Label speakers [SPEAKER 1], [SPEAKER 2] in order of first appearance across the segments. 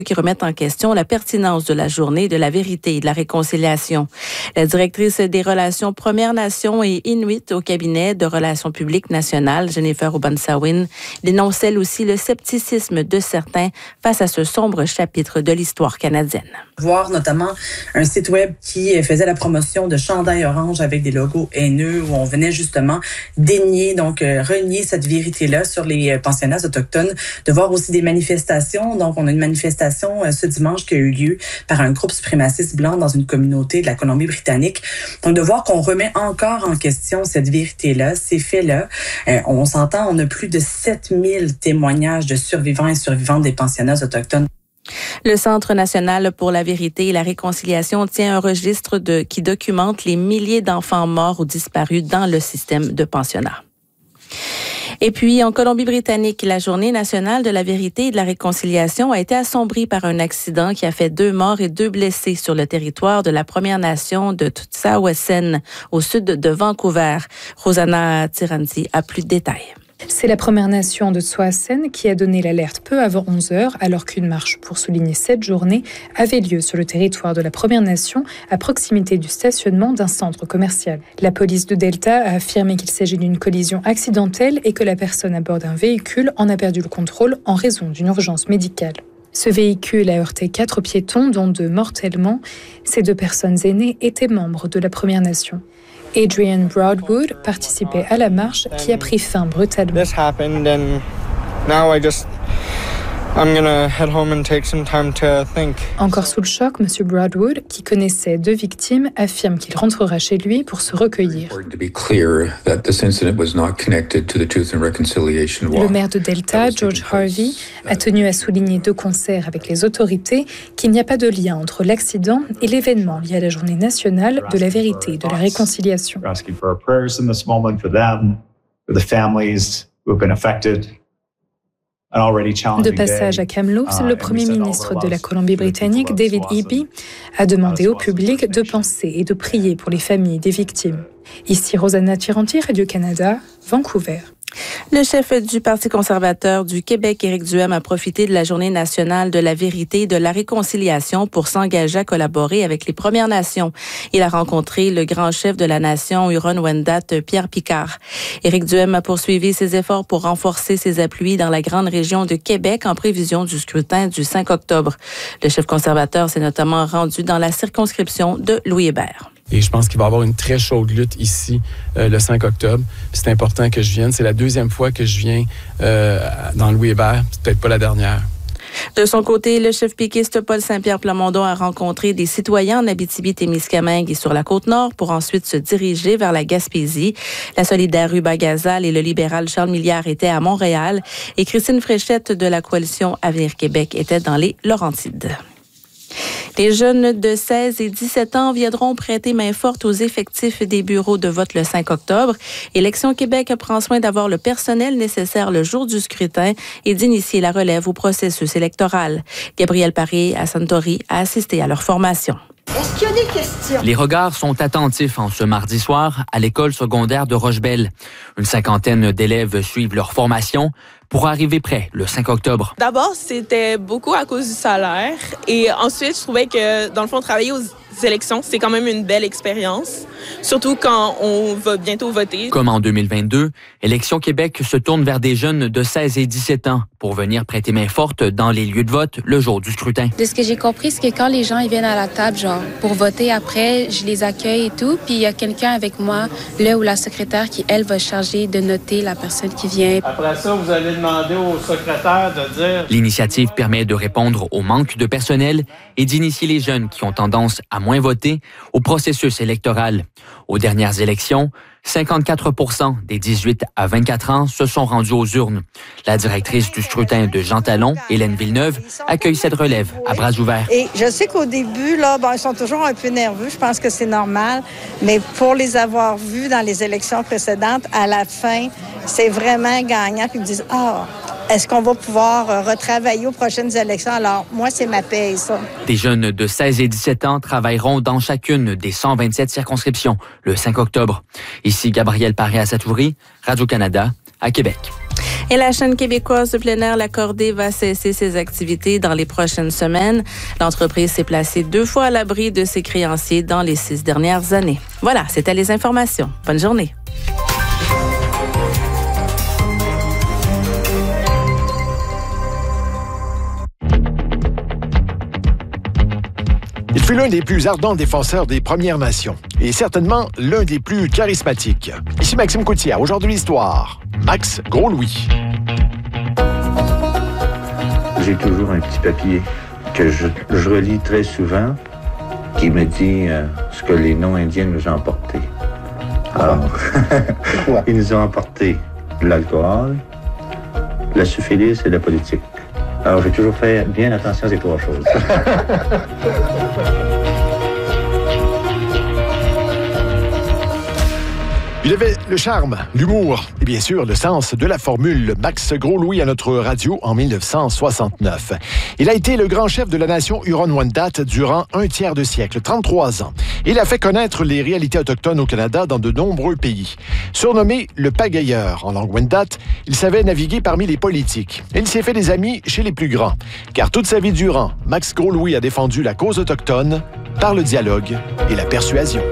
[SPEAKER 1] qui remettent en question la pertinence de la journée de la vérité et de la réconciliation. La directrice des relations Premières Nations et Inuit au cabinet de relations publiques nationales, Jennifer Obansawin, dénonce elle aussi le scepticisme de certains face à ce sombre chapitre de l'histoire canadienne.
[SPEAKER 2] Voir notamment un site web qui faisait la promotion de chandails orange avec des logos haineux où on venait justement dénier, donc renier cette vérité-là sur les pensionnats autochtones, de voir aussi des manifestations. Donc, on a une manifestation ce dimanche qui a eu lieu par un groupe suprémaciste blanc dans une communauté de la Colombie-Britannique. Donc, de voir qu'on remet encore en question cette vérité-là, ces faits-là. On s'entend, on a plus de 7000 témoignages de survivants et survivantes des pensionnats autochtones.
[SPEAKER 1] Le Centre national pour la vérité et la réconciliation tient un registre qui documente les milliers d'enfants morts ou disparus dans le système de pensionnat. Et puis, en Colombie-Britannique, la Journée nationale de la vérité et de la réconciliation a été assombrie par un accident qui a fait 2 morts et 2 blessés sur le territoire de la Première Nation de Tsawwassen, au sud de Vancouver. Rosanna Tiranti a plus de détails.
[SPEAKER 3] C'est la Première Nation de Tsawwassen qui a donné l'alerte peu avant 11 heures, alors qu'une marche pour souligner cette journée avait lieu sur le territoire de la Première Nation, à proximité du stationnement d'un centre commercial. La police de Delta a affirmé qu'il s'agit d'une collision accidentelle et que la personne à bord d'un véhicule en a perdu le contrôle en raison d'une urgence médicale. Ce véhicule a heurté 4 piétons, dont 2 mortellement. Ces 2 personnes aînées étaient membres de la Première Nation. Adrian Broadwood participait à la marche qui a pris fin brutalement. Encore sous le choc, M. Broadwood, qui connaissait 2 victimes, affirme qu'il rentrera chez lui pour se recueillir. Le maire de Delta, George Harvey, a tenu à souligner de concert avec les autorités qu'il n'y a pas de lien entre l'accident et l'événement lié à la Journée nationale de la vérité et de la réconciliation. De passage à Kamloops, le premier ministre de la Colombie-Britannique, David Eby, a demandé au public de penser et de prier pour les familles des victimes. Ici Rosanna Tiranti, Radio-Canada, Vancouver.
[SPEAKER 1] Le chef du Parti conservateur du Québec, Éric Duhem, a profité de la Journée nationale de la vérité et de la réconciliation pour s'engager à collaborer avec les Premières Nations. Il a rencontré le grand chef de la nation Huron-Wendat, Pierre Picard. Éric Duhem a poursuivi ses efforts pour renforcer ses appuis dans la grande région de Québec en prévision du scrutin du 5 octobre. Le chef conservateur s'est notamment rendu dans la circonscription de Louis-Hébert.
[SPEAKER 4] Et je pense qu'il va y avoir une très chaude lutte ici le 5 octobre. Puis c'est important que je vienne. C'est la 2e fois que je viens dans Louis-Hébert. C'est peut-être pas la dernière.
[SPEAKER 1] De son côté, le chef péquiste Paul Saint-Pierre Plamondon a rencontré des citoyens en Abitibi-Témiscamingue et sur la Côte-Nord pour ensuite se diriger vers la Gaspésie. La solidaire Ruba Gazal et le libéral Charles Milliard étaient à Montréal et Christine Fréchette de la coalition Avenir Québec était dans les Laurentides. Les jeunes de 16 et 17 ans viendront prêter main forte aux effectifs des bureaux de vote le 5 octobre. Élection Québec prend soin d'avoir le personnel nécessaire le jour du scrutin et d'initier la relève au processus électoral. Gabrielle Paré à Santori a assisté à leur formation.
[SPEAKER 5] Est-ce qu'il y a des questions?
[SPEAKER 6] Les regards sont attentifs en ce mardi soir à l'école secondaire de Rochebelle. Une 50aine d'élèves suivent leur formation pour arriver prêt le 5 octobre.
[SPEAKER 7] D'abord, c'était beaucoup à cause du salaire. Et ensuite, je trouvais que, dans le fond, travailler aux élections, c'est quand même une belle expérience. Surtout quand on va bientôt voter.
[SPEAKER 6] Comme en 2022, Élection Québec se tourne vers des jeunes de 16 et 17 ans pour venir prêter main forte dans les lieux de vote le jour du scrutin.
[SPEAKER 8] De ce que j'ai compris, c'est que quand les gens ils viennent à la table, genre, pour voter après, je les accueille et tout. Puis il y a quelqu'un avec moi, le ou la secrétaire, qui, elle, va charger de noter la personne qui vient.
[SPEAKER 9] Après ça, vous allez demander au secrétaire de dire...
[SPEAKER 6] L'initiative permet de répondre au manque de personnel et d'initier les jeunes qui ont tendance à moins voter au processus électoral. Aux dernières élections, 54% des 18 à 24 ans se sont rendus aux urnes. La directrice du scrutin de Jean Talon, Hélène Villeneuve, accueille cette relève à bras ouverts.
[SPEAKER 5] Et je sais qu'au début, là, ils sont toujours un peu nerveux. Je pense que c'est normal. Mais pour les avoir vus dans les élections précédentes, à la fin, c'est vraiment gagnant. Puis ils me disent, est-ce qu'on va pouvoir retravailler aux prochaines élections? Alors, moi, c'est ma paye, ça.
[SPEAKER 6] Des jeunes de 16 et 17 ans travailleront dans chacune des 127 circonscriptions le 5 octobre. Ici, Gabrielle Paré à Satouri, Radio-Canada, à Québec.
[SPEAKER 1] Et la chaîne québécoise de plein air, l'Accordé, va cesser ses activités dans les prochaines semaines. L'entreprise s'est placée 2 fois à l'abri de ses créanciers dans les 6 dernières années. Voilà, c'était les informations. Bonne journée.
[SPEAKER 10] Il fut l'un des plus ardents défenseurs des Premières Nations et certainement l'un des plus charismatiques. Ici Maxime Coutière, aujourd'hui l'histoire. Max Gros-Louis.
[SPEAKER 11] J'ai toujours un petit papier que je relis très souvent qui me dit ce que les non-indiens nous ont apporté. Alors, ils nous ont apporté l'alcool, la syphilis et la politique. Alors, j'ai toujours fait bien attention à ces 3 choses.
[SPEAKER 10] Il avait le charme, l'humour et bien sûr le sens de la formule. Max Gros-Louis à notre radio en 1969. Il a été le grand chef de la nation Huron-Wendat durant un tiers de siècle, 33 ans. Il a fait connaître les réalités autochtones au Canada dans de nombreux pays. Surnommé le pagayeur en langue Wendat, il savait naviguer parmi les politiques. Il s'est fait des amis chez les plus grands. Car toute sa vie durant, Max Gros-Louis a défendu la cause autochtone par le dialogue et la persuasion.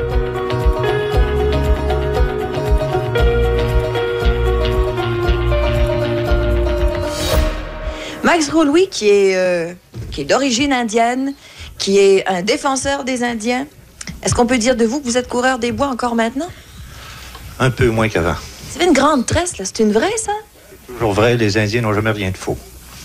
[SPEAKER 12] Max Gros-Louis, qui est d'origine indienne, qui est un défenseur des Indiens. Est-ce qu'on peut dire de vous que vous êtes coureur des bois encore maintenant?
[SPEAKER 11] Un peu moins qu'avant.
[SPEAKER 12] C'est une grande tresse, là. C'est une vraie, ça?
[SPEAKER 11] Toujours vrai, les Indiens n'ont jamais rien de faux.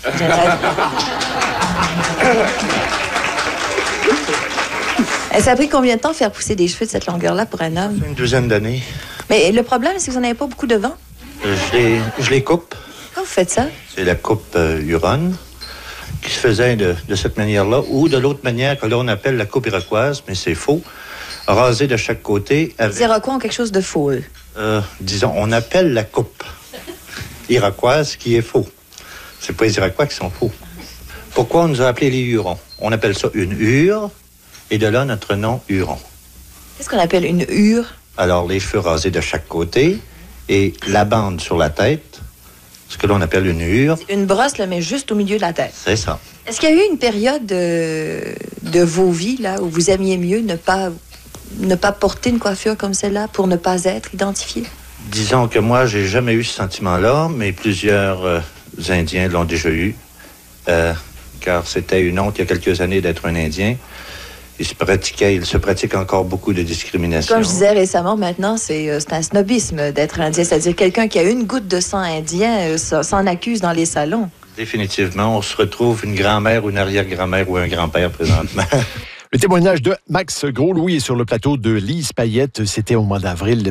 [SPEAKER 12] Et ça a pris combien de temps de faire pousser des cheveux de cette longueur-là pour un homme?
[SPEAKER 11] Une 12aine d'années.
[SPEAKER 12] Mais le problème, c'est que vous n'avez pas beaucoup de vent.
[SPEAKER 11] Je les coupe.
[SPEAKER 12] Comment vous faites ça?
[SPEAKER 11] C'est la coupe Huron qui se faisait de cette manière-là, ou de l'autre manière que l'on appelle la coupe iroquoise, mais c'est faux, rasée de chaque côté.
[SPEAKER 12] Les Iroquois ont quelque chose de faux, eux.
[SPEAKER 11] Disons, on appelle la coupe iroquoise qui est faux. C'est pas les Iroquois qui sont faux. Pourquoi on nous a appelés les Hurons? On appelle ça une hure, et de là notre nom Huron.
[SPEAKER 12] Qu'est-ce qu'on appelle une hure?
[SPEAKER 11] Alors, les cheveux rasés de chaque côté, et la bande sur la tête, ce que l'on appelle une hure.
[SPEAKER 12] Une brosse, là, mais juste au milieu de la tête.
[SPEAKER 11] C'est ça.
[SPEAKER 12] Est-ce qu'il y a eu une période de vos vies, là, où vous aimiez mieux ne pas porter une coiffure comme celle-là pour ne pas être identifié?
[SPEAKER 11] Disons que moi, j'ai jamais eu ce sentiment-là, mais plusieurs Indiens l'ont déjà eu, car c'était une honte il y a quelques années d'être un Indien. Il se pratique encore beaucoup de discrimination.
[SPEAKER 12] Comme je disais récemment, maintenant, c'est un snobisme d'être indien. C'est-à-dire quelqu'un qui a une goutte de sang indien s'en accuse dans les salons.
[SPEAKER 11] Définitivement, on se retrouve une grand-mère ou une arrière-grand-mère ou un grand-père présentement.
[SPEAKER 10] Le témoignage de Max Gros-Louis est sur le plateau de Lise Payette. C'était au mois d'avril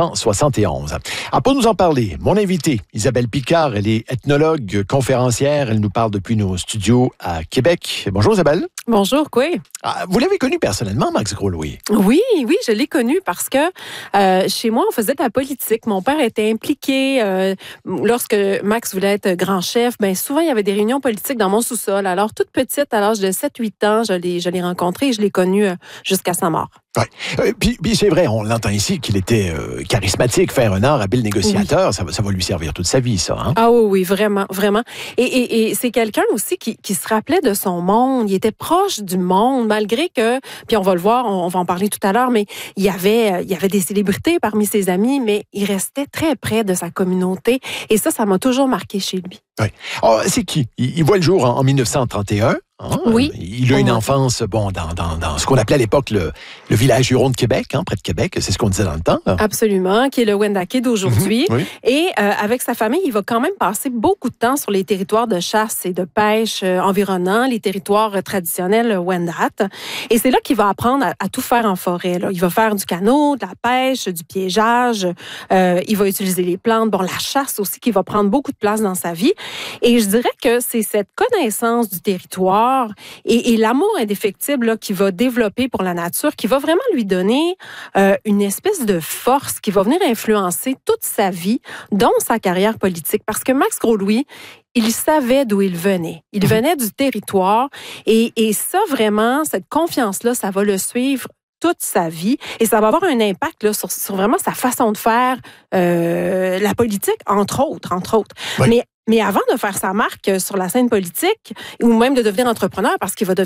[SPEAKER 10] 1971. Pour nous en parler, mon invitée, Isabelle Picard, elle est ethnologue, conférencière. Elle nous parle depuis nos studios à Québec. Bonjour Isabelle.
[SPEAKER 13] Bonjour, quoi.
[SPEAKER 10] Vous l'avez connu personnellement, Max Gros-Louis?
[SPEAKER 13] Oui, je l'ai connu parce que chez moi, on faisait de la politique. Mon père était impliqué. Lorsque Max voulait être grand chef, bien souvent, il y avait des réunions politiques dans mon sous-sol. Alors, toute petite, à l'âge de 7-8 ans, je l'ai rencontré et je l'ai connu jusqu'à sa mort.
[SPEAKER 10] Ouais. Puis c'est vrai, on l'entend ici qu'il était charismatique, faire un art, habile négociateur. Oui. Ça va lui servir toute sa vie, ça. Hein?
[SPEAKER 13] Ah oui, vraiment, vraiment. Et c'est quelqu'un aussi qui se rappelait de son monde. Il était proche du monde, malgré que, puis on va le voir, on va en parler tout à l'heure, mais il y avait des célébrités parmi ses amis, mais il restait très près de sa communauté. Et ça m'a toujours marqué chez lui.
[SPEAKER 10] Oui. C'est qui? Il voit le jour en 1931.
[SPEAKER 13] Oui.
[SPEAKER 10] Il a une enfance, dans ce qu'on appelait à l'époque le village Huron de Québec, près de Québec, c'est ce qu'on disait dans le temps.
[SPEAKER 13] Absolument, qui est le Wendake d'aujourd'hui.
[SPEAKER 10] Oui.
[SPEAKER 13] Et avec sa famille, il va quand même passer beaucoup de temps sur les territoires de chasse et de pêche environnants, les territoires traditionnels Wendat. Et c'est là qu'il va apprendre à tout faire en forêt. Là. Il va faire du canot, de la pêche, du piégeage. Il va utiliser les plantes, la chasse aussi, qui va prendre beaucoup de place dans sa vie. Et je dirais que c'est cette connaissance du territoire et l'amour indéfectible là, qu'il va développer pour la nature, qui va vraiment lui donner une espèce de force qui va venir influencer toute sa vie, dont sa carrière politique. Parce que Max Gros-Louis, il savait d'où il venait. Il venait du territoire et ça, vraiment, cette confiance-là, ça va le suivre toute sa vie et ça va avoir un impact là, sur vraiment sa façon de faire la politique, entre autres.
[SPEAKER 10] Oui.
[SPEAKER 13] Mais avant de faire sa marque sur la scène politique ou même de devenir entrepreneur, parce qu'il va devenir